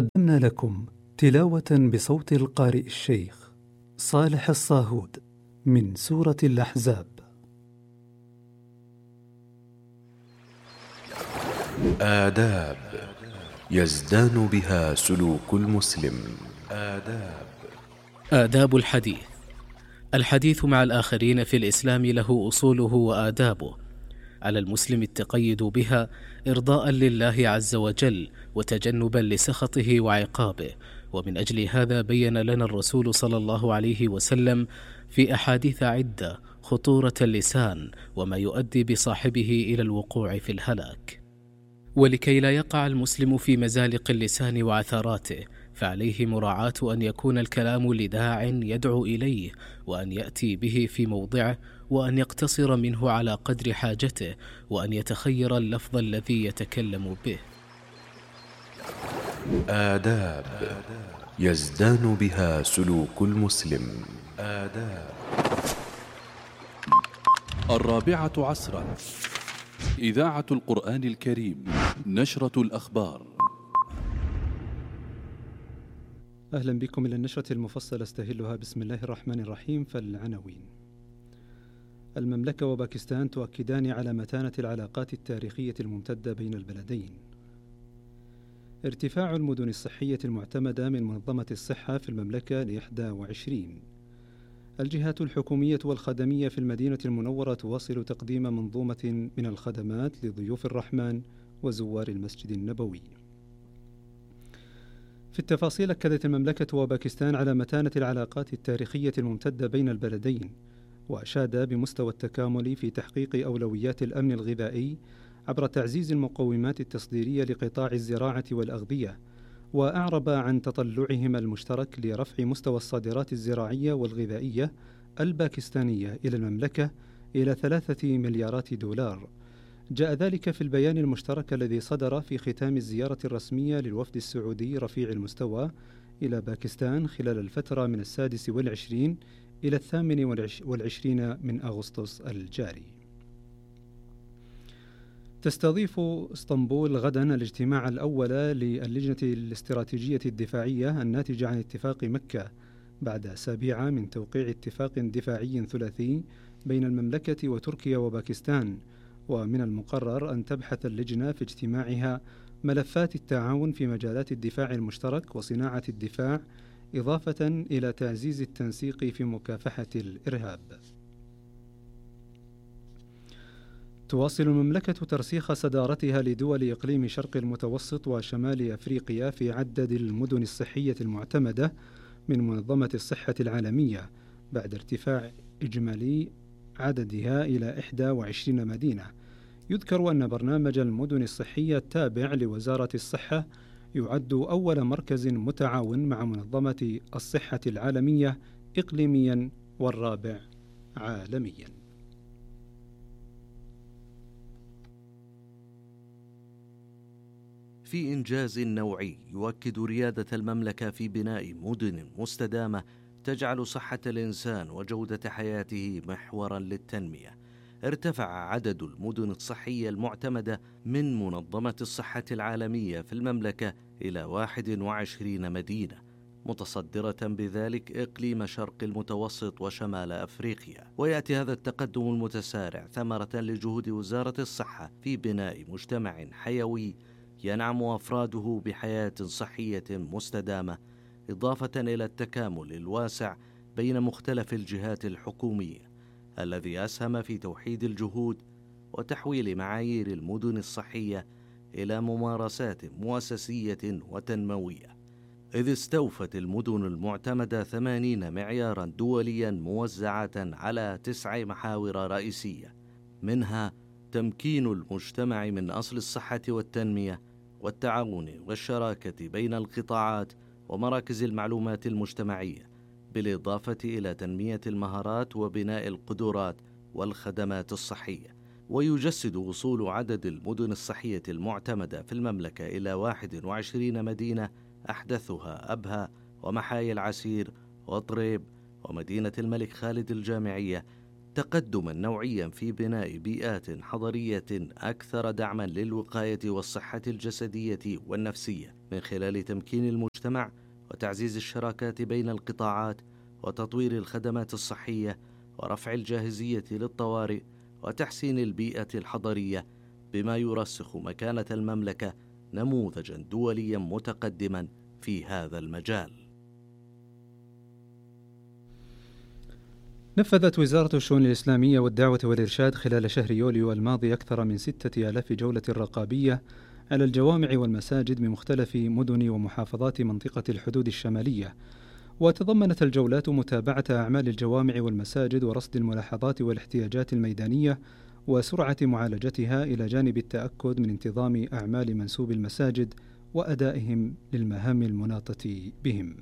قدمنا لكم تلاوة بصوت القارئ الشيخ صالح الصاهود من سورة الأحزاب. آداب يزدان بها سلوك المسلم. آداب الحديث. الحديث مع الآخرين في الإسلام له أصوله وآدابه، على المسلم التقيد بها إرضاء لله عز وجل وتجنبا لسخطه وعقابه. ومن أجل هذا بين لنا الرسول صلى الله عليه وسلم في أحاديث عدة خطورة اللسان وما يؤدي بصاحبه إلى الوقوع في الهلاك. ولكي لا يقع المسلم في مزالق اللسان وعثراته، فعليه مراعاة أن يكون الكلام لداع يدعو إليه، وأن يأتي به في موضعه، وأن يقتصر منه على قدر حاجته، وأن يتخير اللفظ الذي يتكلم به. آداب يزدان بها سلوك المسلم. 4 إذاعة القرآن الكريم، نشرة الأخبار. أهلا بكم إلى النشرة المفصلة استهلها بسم الله الرحمن الرحيم. فالعناوين: المملكة وباكستان تؤكدان على متانة العلاقات التاريخية الممتدة بين البلدين. ارتفاع المدن الصحية المعتمدة من منظمة الصحة في المملكة ل21. الجهات الحكومية والخدمية في المدينة المنورة تواصل تقديم منظومة من الخدمات لضيوف الرحمن وزوار المسجد النبوي. في التفاصيل، أكدت المملكة وباكستان على متانة العلاقات التاريخية الممتدة بين البلدين، وأشاد بمستوى التكامل في تحقيق أولويات الأمن الغذائي عبر تعزيز المقومات التصديرية لقطاع الزراعة والأغذية، وأعرب عن تطلعهما المشترك لرفع مستوى الصادرات الزراعية والغذائية الباكستانية إلى المملكة إلى 3 مليارات دولار. جاء ذلك في البيان المشترك الذي صدر في ختام الزيارة الرسمية للوفد السعودي رفيع المستوى إلى باكستان خلال الفترة من 26 إلى 28 من أغسطس الجاري. تستضيف اسطنبول غدا الاجتماع الأول للجنة الاستراتيجية الدفاعية الناتجة عن اتفاق مكة بعد أسابيع من توقيع اتفاق دفاعي ثلاثي بين المملكة وتركيا وباكستان. ومن المقرر أن تبحث اللجنة في اجتماعها ملفات التعاون في مجالات الدفاع المشترك وصناعة الدفاع، إضافة إلى تعزيز التنسيق في مكافحة الإرهاب. تواصل المملكة ترسيخ صدارتها لدول إقليم شرق المتوسط وشمال أفريقيا في عدد المدن الصحية المعتمدة من منظمة الصحة العالمية بعد ارتفاع إجمالي عددها إلى 21 مدينة. يذكر أن برنامج المدن الصحية التابع لوزارة الصحة يعد أول مركز متعاون مع منظمة الصحة العالمية إقليميا والرابع عالميا. في إنجاز نوعي يؤكد ريادة المملكة في بناء مدن مستدامة تجعل صحة الإنسان وجودة حياته محورا للتنمية. ارتفع عدد المدن الصحية المعتمدة من منظمة الصحة العالمية في المملكة إلى 21 مدينة، متصدرة بذلك إقليم شرق المتوسط وشمال أفريقيا. ويأتي هذا التقدم المتسارع ثمرة لجهود وزارة الصحة في بناء مجتمع حيوي ينعم أفراده بحياة صحية مستدامة، إضافة إلى التكامل الواسع بين مختلف الجهات الحكومية الذي أسهم في توحيد الجهود وتحويل معايير المدن الصحية إلى ممارسات مؤسسية وتنموية، إذ استوفت المدن المعتمدة 80 معيارا دوليا موزعة على 9 محاور رئيسية، منها تمكين المجتمع من أصل الصحة والتنمية والتعاون والشراكة بين القطاعات ومراكز المعلومات المجتمعية، بالإضافة إلى تنمية المهارات وبناء القدرات والخدمات الصحية. ويجسد وصول عدد المدن الصحية المعتمدة في المملكة إلى 21 مدينة، أحدثها أبها ومحايا العسير وطريب ومدينة الملك خالد الجامعية، تقدما نوعيا في بناء بيئات حضرية أكثر دعما للوقاية والصحة الجسدية والنفسية من خلال تمكين المجتمع وتعزيز الشراكات بين القطاعات وتطوير الخدمات الصحية ورفع الجاهزية للطوارئ وتحسين البيئة الحضرية، بما يرسخ مكانة المملكة نموذجا دوليا متقدما في هذا المجال. نفذت وزارة الشؤون الإسلامية والدعوة والإرشاد خلال شهر يوليو الماضي أكثر من 6000 جولة رقابية على الجوامع والمساجد بمختلف مدن ومحافظات منطقة الحدود الشمالية، وتضمنت الجولات متابعة أعمال الجوامع والمساجد ورصد الملاحظات والاحتياجات الميدانية وسرعة معالجتها، إلى جانب التأكد من انتظام أعمال منسوب المساجد وأدائهم للمهام المناطة بهم.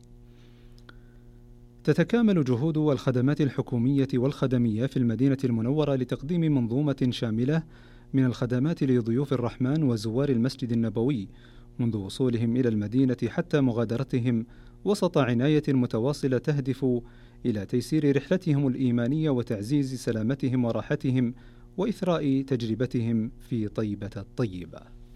تتكامل جهود الخدمات الحكومية والخدمية في المدينة المنورة لتقديم منظومة شاملة من الخدمات لضيوف الرحمن وزوار المسجد النبوي منذ وصولهم إلى المدينة حتى مغادرتهم، وسط عناية متواصلة تهدف إلى تيسير رحلتهم الإيمانية وتعزيز سلامتهم وراحتهم وإثراء تجربتهم في طيبة الطيبة.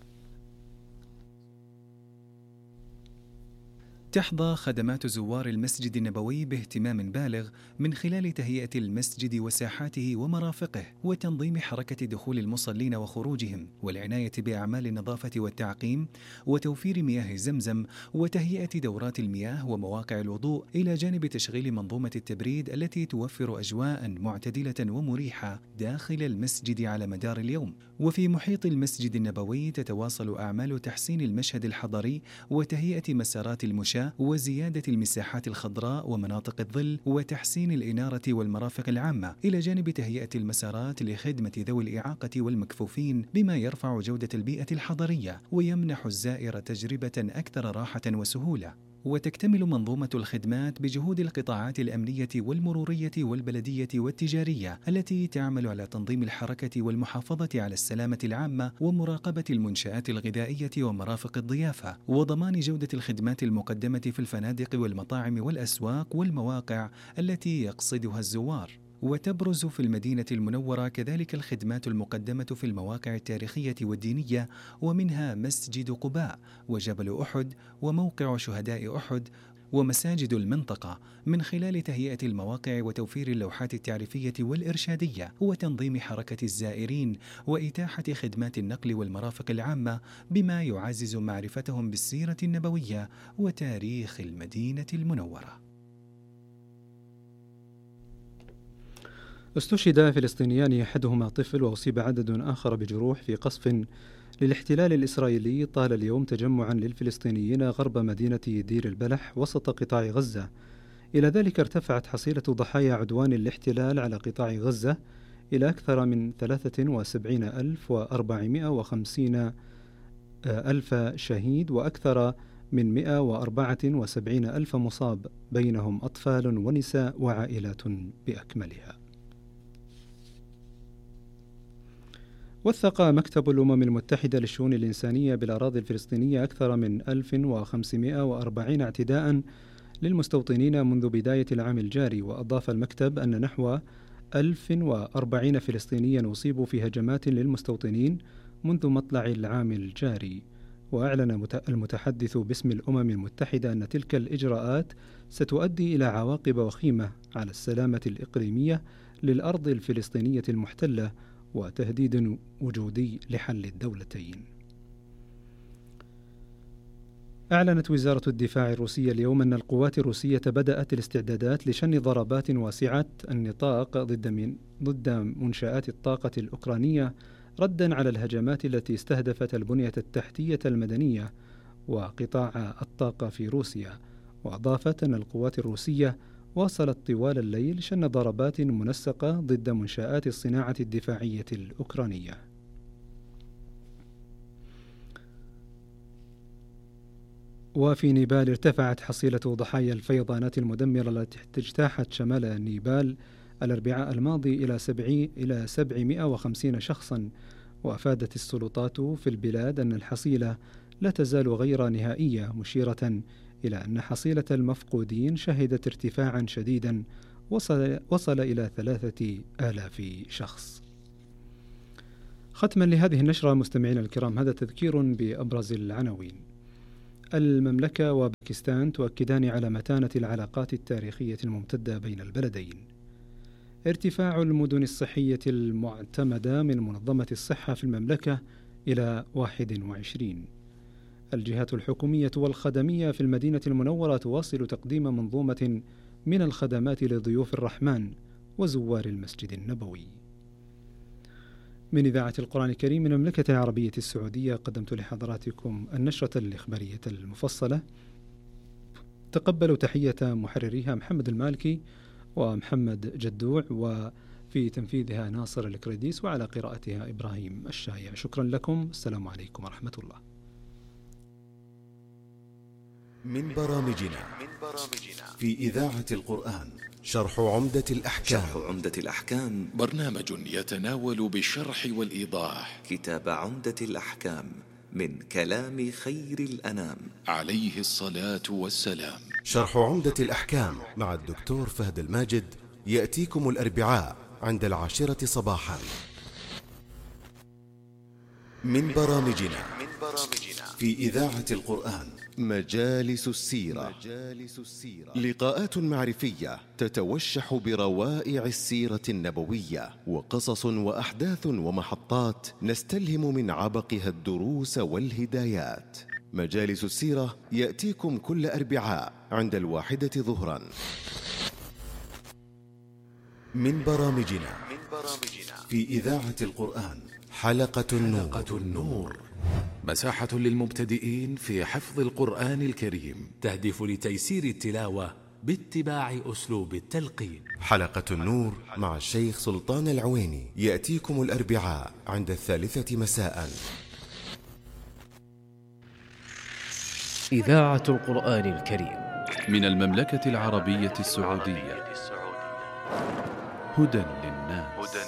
تحظى خدمات زوار المسجد النبوي باهتمام بالغ من خلال تهيئة المسجد وساحاته ومرافقه وتنظيم حركة دخول المصلين وخروجهم، والعناية بأعمال النظافة والتعقيم وتوفير مياه زمزم وتهيئة دورات المياه ومواقع الوضوء، إلى جانب تشغيل منظومة التبريد التي توفر أجواء معتدلة ومريحة داخل المسجد على مدار اليوم. وفي محيط المسجد النبوي تتواصل أعمال تحسين المشهد الحضري وتهيئة مسارات المشاة وزيادة المساحات الخضراء ومناطق الظل وتحسين الإنارة والمرافق العامة، إلى جانب تهيئة المسارات لخدمة ذوي الإعاقة والمكفوفين، بما يرفع جودة البيئة الحضرية ويمنح الزائر تجربة أكثر راحة وسهولة. وتكتمل منظومة الخدمات بجهود القطاعات الأمنية والمرورية والبلدية والتجارية التي تعمل على تنظيم الحركة والمحافظة على السلامة العامة ومراقبة المنشآت الغذائية ومرافق الضيافة، وضمان جودة الخدمات المقدمة في الفنادق والمطاعم والأسواق والمواقع التي يقصدها الزوار. وتبرز في المدينة المنورة كذلك الخدمات المقدمة في المواقع التاريخية والدينية، ومنها مسجد قباء وجبل أحد وموقع شهداء أحد ومساجد المنطقة، من خلال تهيئة المواقع وتوفير اللوحات التعريفية والإرشادية وتنظيم حركة الزائرين وإتاحة خدمات النقل والمرافق العامة، بما يعزز معرفتهم بالسيرة النبوية وتاريخ المدينة المنورة. استشهد فلسطينيان أحدهما طفل وأصيب عدد آخر بجروح في قصف للاحتلال الإسرائيلي طال اليوم تجمعا للفلسطينيين غرب مدينة دير البلح وسط قطاع غزة. إلى ذلك ارتفعت حصيلة ضحايا عدوان الاحتلال على قطاع غزة إلى أكثر من 73,450 ألف شهيد وأكثر من 174 ألف مصاب، بينهم أطفال ونساء وعائلات بأكملها. وثق مكتب الأمم المتحدة للشؤون الإنسانية بالأراضي الفلسطينية أكثر من 1540 اعتداء للمستوطنين منذ بداية العام الجاري، وأضاف المكتب أن نحو 1040 فلسطينيا أصيبوا في هجمات للمستوطنين منذ مطلع العام الجاري. وأعلن المتحدث باسم الأمم المتحدة أن تلك الإجراءات ستؤدي إلى عواقب وخيمة على السلامة الإقليمية للأرض الفلسطينية المحتلة وتهديد وجودي لحل الدولتين. أعلنت وزارة الدفاع الروسية اليوم أن القوات الروسية بدأت الاستعدادات لشن ضربات واسعة النطاق ضد منشآت الطاقة الأوكرانية، ردا على الهجمات التي استهدفت البنية التحتية المدنية وقطاع الطاقة في روسيا. وأضافت أن القوات الروسية واصلت طوال الليل شن ضربات منسقة ضد منشآت الصناعة الدفاعية الأوكرانية. وفي نيبال ارتفعت حصيلة ضحايا الفيضانات المدمرة التي اجتاحت شمال نيبال الأربعاء الماضي إلى 750 شخصا. وأفادت السلطات في البلاد أن الحصيلة لا تزال غير نهائية، مشيرة إلى أن حصيلة المفقودين شهدت ارتفاعا شديدا وصل إلى 3000 شخص. ختما لهذه النشرة مستمعينا الكرام، هذا تذكير بأبرز العناوين. المملكة وباكستان تؤكدان على متانة العلاقات التاريخية الممتدة بين البلدين. ارتفاع المدن الصحية المعتمدة من منظمة الصحة في المملكة إلى 21. الجهات الحكومية والخدمية في المدينة المنورة تواصل تقديم منظومة من الخدمات لضيوف الرحمن وزوار المسجد النبوي. من إذاعة القرآن الكريم من المملكة العربية السعودية قدمت لحضراتكم النشرة الإخبارية المفصلة. تقبلوا تحية محرريها محمد المالكي ومحمد جدوع، وفي تنفيذها ناصر الكريديس، وعلى قراءتها إبراهيم الشايع. شكرا لكم، السلام عليكم ورحمة الله. من برامجنا في إذاعة القرآن شرح عمدة الأحكام برنامج يتناول بالشرح والإيضاح كتاب عمدة الأحكام من كلام خير الأنام عليه الصلاة والسلام. شرح عمدة الأحكام مع الدكتور فهد الماجد يأتيكم الأربعاء عند 10 صباحا. من برامجنا في إذاعة القرآن مجالس السيرة، لقاءات معرفية تتوشح بروائع السيرة النبوية، وقصص وأحداث ومحطات نستلهم من عبقها الدروس والهدايات. مجالس السيرة يأتيكم كل أربعاء عند 1 ظهرا. من برامجنا في إذاعة القرآن حلقة النور، مساحة للمبتدئين في حفظ القرآن الكريم، تهدف لتيسير التلاوة باتباع أسلوب التلقين. حلقة النور مع الشيخ سلطان العويني يأتيكم الأربعاء عند 3 مساء. إذاعة القرآن الكريم من المملكة العربية السعودية، هدى للناس.